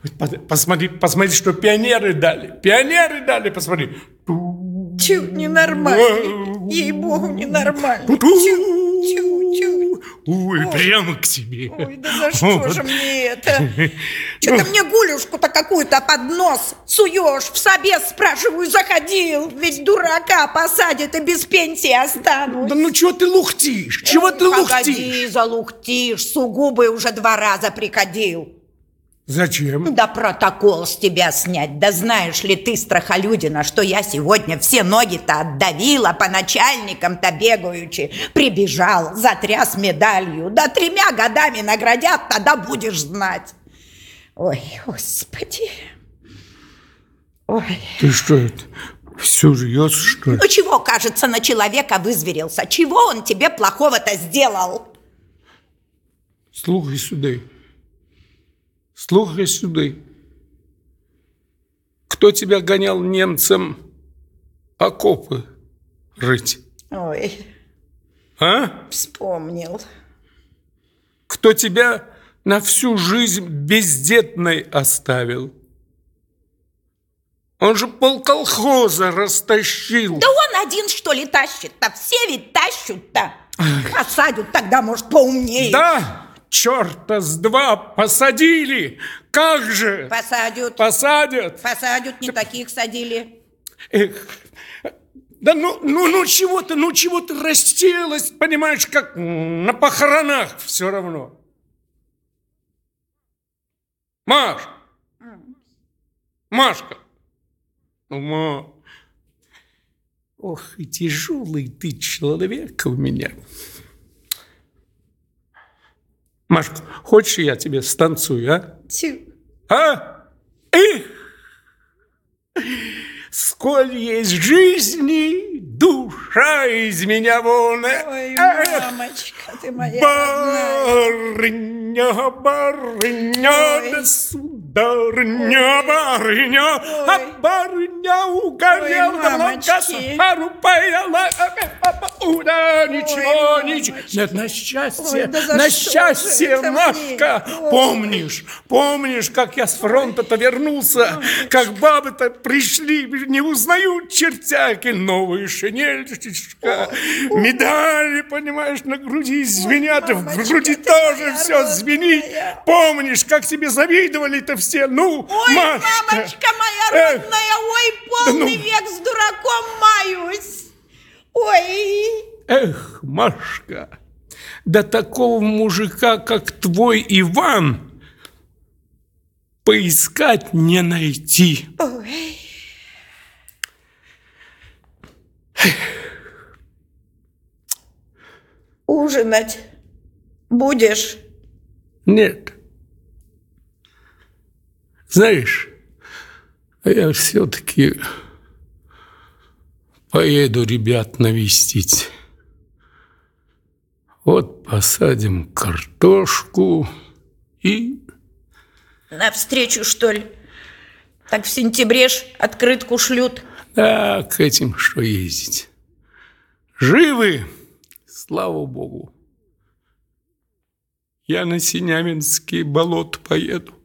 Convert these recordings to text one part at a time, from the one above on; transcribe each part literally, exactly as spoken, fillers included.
Посмотри, посмотри, что пионеры дали. Пионеры дали, посмотри. Чу, ненормальный. Ей-богу, ненормальный. Чу, чу, чу. Ой, прямо к тебе. Ой, да за что же мне это? Что ты мне гулюшку-то какую-то под нос суешь? В собес, спрашиваю, заходил. Ведь дурака посадят и без пенсии останусь. Да ну чего ты лухтишь? Чего ты лухтишь? Погоди, залухтишь. Сугубый уже два раза приходил. Зачем? Да протокол с тебя снять. Да знаешь ли ты, страхолюдина, что я сегодня все ноги-то отдавила, по начальникам-то бегаючи. Прибежал, затряс медалью. Да тремя годами наградят, тогда будешь знать. Ой, Господи. Ой. Ты что это, все жьешь, что ли? Ну чего, кажется, на человека вызверился? Чего он тебе плохого-то сделал? Слухай сюда. Слухай сюда. Кто тебя гонял немцам окопы рыть? Ой. А? Вспомнил. Кто тебя на всю жизнь бездетной оставил? Он же полколхоза растащил. Да он один, что ли, тащит-то? Все ведь тащут-то. Посадят, тогда, может, поумнее. Да, черта с два посадили. Как же? Посадят. Посадят. Посадят, не таких садили. Эх, да ну, ну, ну чего ты, ну чего ты расселась, понимаешь, как на похоронах все равно. Маш, Машка. Ма. Ох, и тяжелый ты человек у меня. Машка, хочешь, я тебе станцую, а? Тю. А? Эх! Сколь есть жизни, душа из меня вон. Ой, мамочка, ты моя барыня, родная. Барыня, Ой. да сударыня, ой. Барыня, ой. А барыня угорела, да много сахару поела. Да, ничего, ой, ничего. Нет, на счастье, ой, да на счастье, Машка. Помнишь, помнишь, как я с фронта-то вернулся, ой, как бабы-то пришли, не узнают чертяки, новые шинельчика, медали, понимаешь, на груди звенят, ой, в груди тоже все родная. Звенит. Помнишь, как тебе завидовали-то все? Ну, ой, Машка. Мамочка моя родная, ой, полный да ну. Век с дураком маюсь. Ой. Эх, Машка, да такого мужика, как твой Иван, поискать не найти. Ой. Ужинать будешь? Нет. Знаешь, я все-таки поеду ребят навестить. Вот посадим картошку и... Навстречу, что ли? Так в сентябре ж открытку шлют. Да, к этим что ездить. Живы, слава богу. Я на Синявинские болота поеду.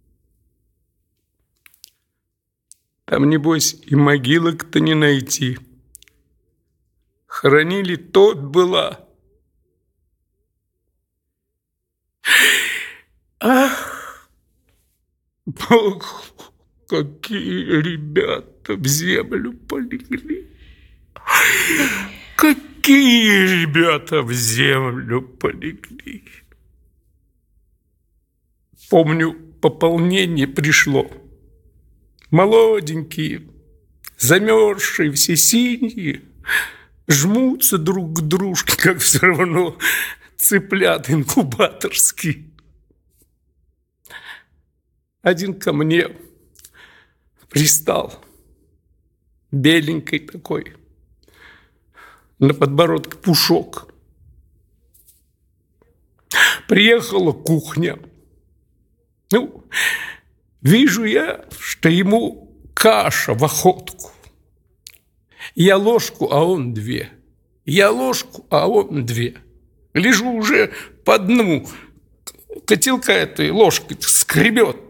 Там, небось, и могилок-то не найти. Хоронили тот была. Ах, Бог, какие ребята в землю полегли. Какие ребята в землю полегли. Помню, пополнение пришло. Молоденькие, замерзшие, все синие, жмутся друг к дружке, как все равно цыплят инкубаторские. Один ко мне пристал, беленький такой, на подбородке пушок. Приехала кухня. Ну, вижу я, что ему каша в охотку. Я ложку, а он две. Я ложку, а он две. Лежу уже по дну. Котелка этой ложкой скребет.